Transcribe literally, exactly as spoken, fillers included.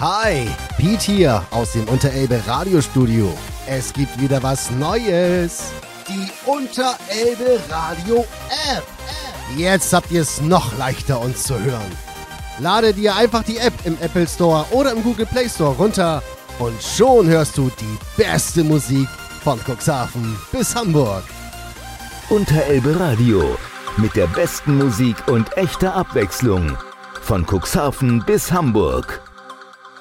Hi, Pete hier aus dem Unterelbe Radiostudio. Es gibt wieder was Neues. Die Unterelbe Radio App. Jetzt habt ihr es noch leichter, uns zu hören. Lade dir einfach die App im Apple Store oder im Google Play Store runter und schon hörst du die beste Musik von Cuxhaven bis Hamburg. Unterelbe Radio mit der besten Musik und echter Abwechslung von Cuxhaven bis Hamburg.